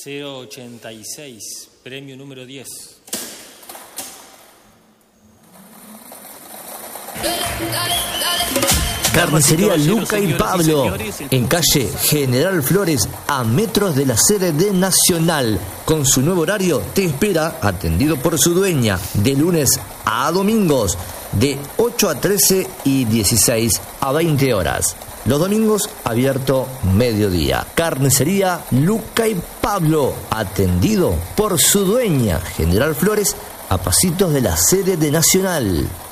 086, premio número 10. Carnicería Luca y Pablo, en calle General Flores, a metros de la sede de Nacional. Con su nuevo horario te espera, atendido por su dueña, de lunes a domingos, de 8 a 13 y 16 a 20 horas. Los domingos abierto mediodía. Carnicería Luca y Pablo, atendido por su dueña, General Flores, a pasitos de la sede de Nacional.